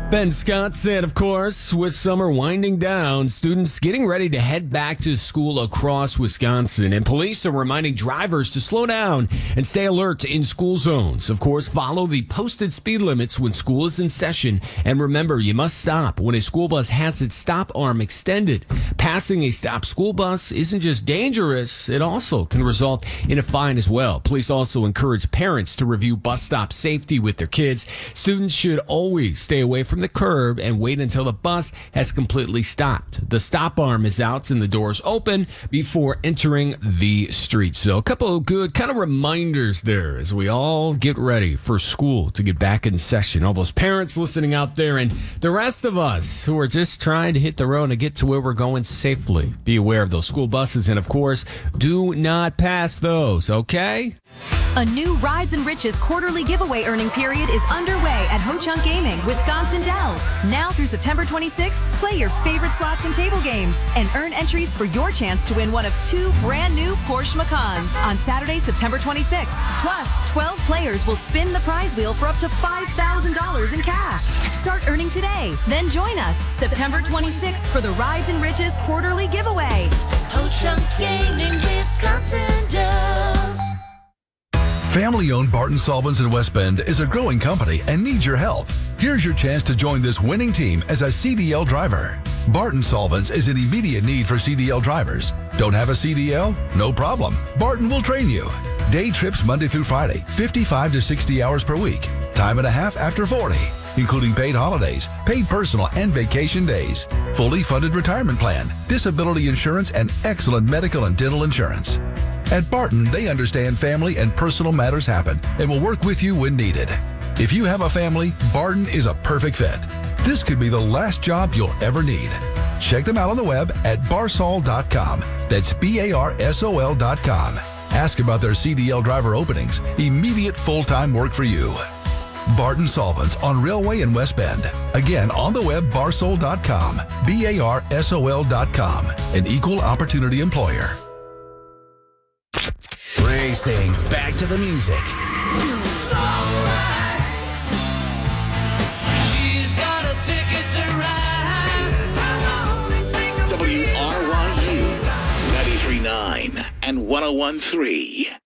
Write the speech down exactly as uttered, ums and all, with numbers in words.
Ben Scott said, of course, with summer winding down, students getting ready to head back to school across Wisconsin. And police are reminding drivers to slow down and stay alert in school zones. Of course, follow the posted speed limits when school is in session. And remember, you must stop when a school bus has its stop arm extended. Passing a stopped school bus isn't just dangerous, it also can result in a fine as well. Police also encourage parents to review bus stop safety with their kids. Students should always stay away from the curb and wait until the bus has completely stopped. The stop arm is out and the doors open before entering the street. So a couple of good kind of reminders there as we all get ready for school to get back in session. All those parents listening out there and the rest of us who are just trying to hit the road and get to where we're going safely. Be aware of those school buses and, of course, do not pass those, okay? A new Rides and Riches quarterly giveaway earning period is underway at Ho-Chunk Gaming, Wisconsin Dells. Now through September twenty-sixth, play your favorite slots and table games and earn entries for your chance to win one of two brand new Porsche Macans on Saturday, September twenty-sixth. Plus, twelve players will spin the prize wheel for up to five thousand dollars in cash. Start earning today. Then join us September twenty-sixth for the Rides and Riches quarterly giveaway. Ho-Chunk Gaming, Wisconsin Dells. Family-owned Barton Solvents in West Bend is a growing company and needs your help. Here's your chance to join this winning team as a C D L driver. Barton Solvents is in immediate need for C D L drivers. Don't have a C D L? No problem. Barton will train you. Day trips Monday through Friday, fifty-five to sixty hours per week. Time and a half after forty, including paid holidays, paid personal and vacation days. Fully funded retirement plan, disability insurance, and excellent medical and dental insurance. At Barton, they understand family and personal matters happen and will work with you when needed. If you have a family, Barton is a perfect fit. This could be the last job you'll ever need. Check them out on the web at barsol dot com. That's B A R S O L dot com. Ask about their C D L driver openings. Immediate full-time work for you. Barton Solvents on Railway in West Bend. Again, on the web, barsol dot com. B A R S O L dot com. An equal opportunity employer. Racing back to the music. She's got a ticket to ride. W R Y U ninety-three point nine and one oh one point three.